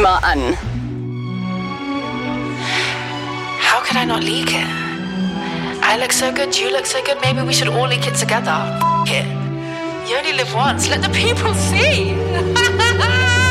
immer an. How could I not leak it? I look so good, you look so good, maybe we should all leak it together. F*** it. You only live once, let the people see.